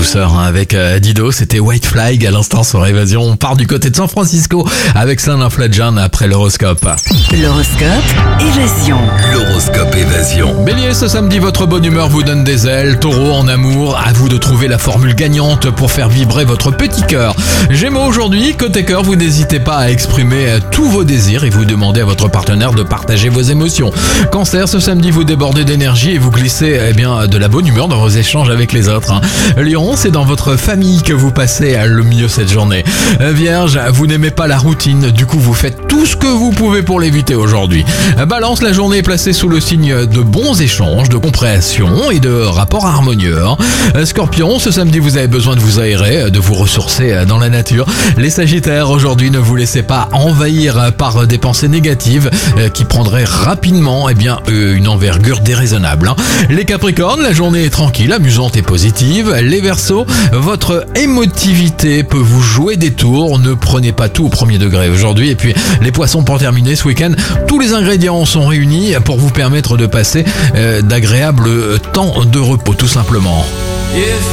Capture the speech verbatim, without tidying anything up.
douceur hein, avec euh, Dido, c'était White Flag à l'instant sur Évasion. On part du côté de San Francisco avec Saint Fladjan après l'horoscope. L'horoscope Évasion. L'horoscope Évasion. Bélier, ce samedi, votre bonne humeur vous donne des ailes. Taureau, en amour, à vous de trouver la formule gagnante pour faire vibrer votre petit cœur. Gémeaux, aujourd'hui, côté cœur, vous n'hésitez pas à exprimer tous vos désirs et vous demandez à votre partenaire de partager vos émotions. Cancer, ce samedi, vous débordez d'énergie et vous glissez eh bien, de la bonne humeur dans vos échanges avec les autres. Hein. Lion, c'est dans votre famille que vous passez le mieux cette journée. Vierge, vous n'aimez pas la routine, du coup vous faites tout ce que vous pouvez pour l'éviter aujourd'hui. Balance, la journée est placée sous le signe de bons échanges, de compréhension et de rapports harmonieux. Hein. Scorpion, ce samedi vous avez besoin de vous aérer, de vous ressourcer dans la nature. Les Sagittaires, aujourd'hui ne vous laissez pas envahir par des pensées négatives qui prendraient rapidement eh bien, une envergure déraisonnable. Hein. Les Capricornes, la journée est tranquille, amusante et positive. Les Verseaux, votre émotivité peut vous jouer des tours, ne prenez pas tout au premier degré aujourd'hui. Et puis les Poissons, pour terminer ce week-end, tous les ingrédients sont réunis pour vous permettre de passer euh, d'agréables temps de repos tout simplement. If